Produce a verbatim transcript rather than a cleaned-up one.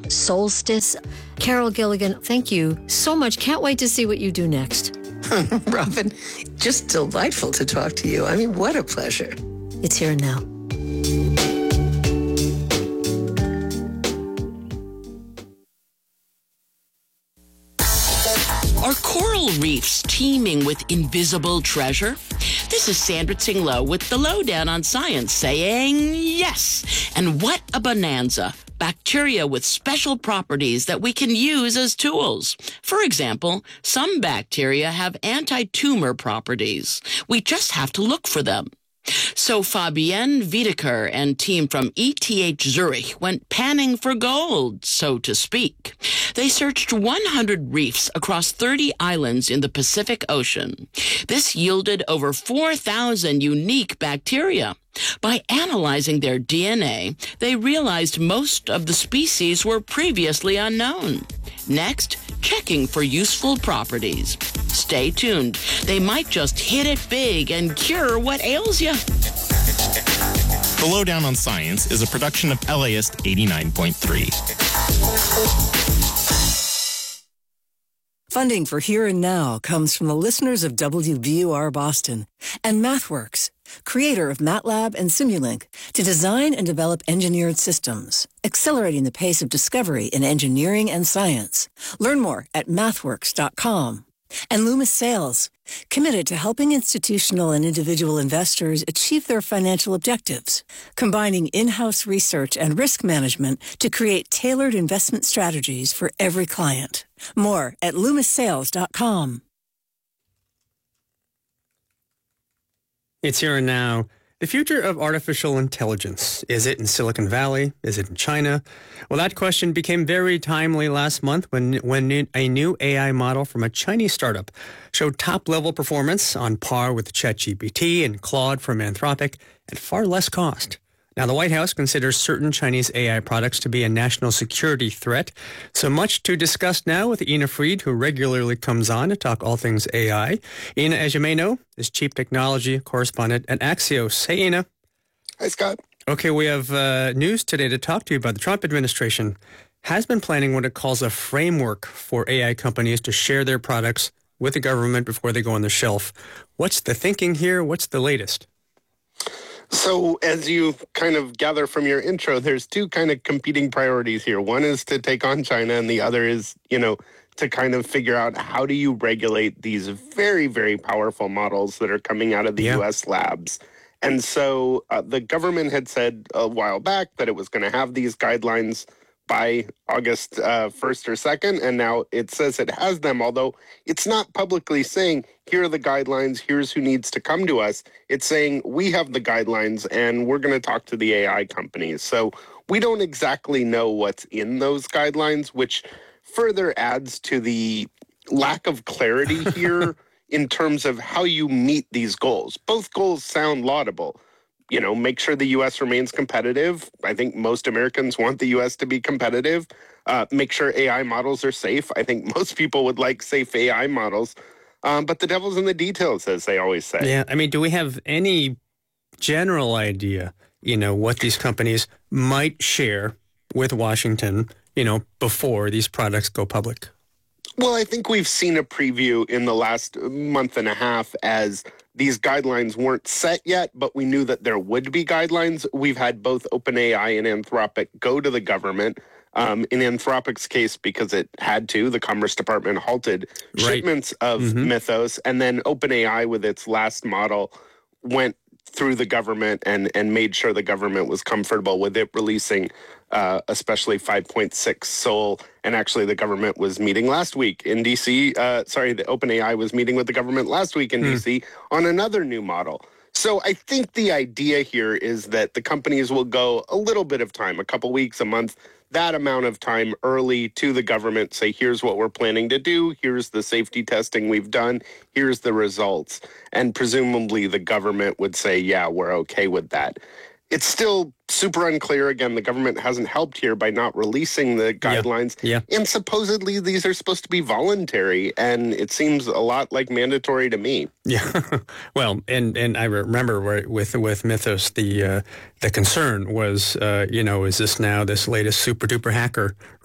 solstice. Carol Gilligan, thank you so much. Can't wait to see what you do next. Robin, just delightful to talk to you. I mean, what a pleasure. It's Here and Now. Are coral reefs teeming with invisible treasure? This is Sandra Tsing-Loh with the Lowdown on Science saying yes. And what a bonanza. Bacteria with special properties that we can use as tools. For example, some bacteria have anti-tumor properties. We just have to look for them. So Fabienne Wiedeker and team from E T H Zurich went panning for gold, so to speak. They searched one hundred reefs across thirty islands in the Pacific Ocean. This yielded over four thousand unique bacteria. By analyzing their D N A, they realized most of the species were previously unknown. Next, checking for useful properties. Stay tuned. They might just hit it big and cure what ails you. The Lowdown on Science is a production of L A I S T eighty-nine point three. Funding for Here and Now comes from the listeners of W B U R Boston and MathWorks, creator of MATLAB and Simulink, to design and develop engineered systems, accelerating the pace of discovery in engineering and science. Learn more at mathworks dot com. And Loomis Sales, committed to helping institutional and individual investors achieve their financial objectives, combining in-house research and risk management to create tailored investment strategies for every client. More at loomis sales dot com. It's Here and Now. The future of artificial intelligence. Is it in Silicon Valley? Is it in China? Well, that question became very timely last month when, when a new A I model from a Chinese startup showed top-level performance on par with ChatGPT and Claude from Anthropic at far less cost. Now, the White House considers certain Chinese A I products to be a national security threat. So much to discuss now with Ina Fried, who regularly comes on to talk all things A I. Ina, as you may know, is Chief Technology Correspondent at Axios. Hey, Ina. Hi, Scott. Okay, we have uh, news today to talk to you about. The Trump administration has been planning what it calls a framework for A I companies to share their products with the government before they go on the shelf. What's the thinking here? What's the latest? So as you kind of gather from your intro, there's two kind of competing priorities here. One is to take on China, and the other is, you know, to kind of figure out how do you regulate these very, very powerful models that are coming out of the yeah. U S labs. And so uh, the government had said a while back that it was going to have these guidelines by August uh, first or second, and now it says it has them, although it's not publicly saying, here are the guidelines, here's who needs to come to us. It's saying, we have the guidelines, and we're going to talk to the A I companies. So we don't exactly know what's in those guidelines, which further adds to the lack of clarity here in terms of how you meet these goals. Both goals sound laudable. You know, make sure the U S remains competitive. I think most Americans want the U S to be competitive. Uh, make sure A I models are safe. I think most people would like safe A I models. Um, but the devil's in the details, as they always say. Yeah, I mean, do we have any general idea, you know, what these companies might share with Washington, you know, before these products go public? Well, I think we've seen a preview in the last month and a half as these guidelines weren't set yet, but we knew that there would be guidelines. We've had both OpenAI and Anthropic go to the government. Um, in Anthropic's case, because it had to, the Commerce Department halted right. shipments of mm-hmm. Mythos, and then OpenAI with its last model went through the government and, and made sure the government was comfortable with it releasing uh, especially five point six Sol. And actually the government was meeting last week in D C. Uh, sorry, the OpenAI was meeting with the government last week in hmm. D C on another new model. So I think the idea here is that the companies will go a little bit of time, a couple weeks, a month, that amount of time early to the government, say, here's what we're planning to do, here's the safety testing we've done, here's the results. And presumably the government would say, yeah, we're okay with that. It's still super unclear. Again, the government hasn't helped here by not releasing the guidelines. Yeah. Yeah. And supposedly these are supposed to be voluntary, and it seems a lot like mandatory to me. Yeah. Well, and, and I remember where, with with Mythos, the uh, the concern was, uh, you know, is this now this latest super duper hacker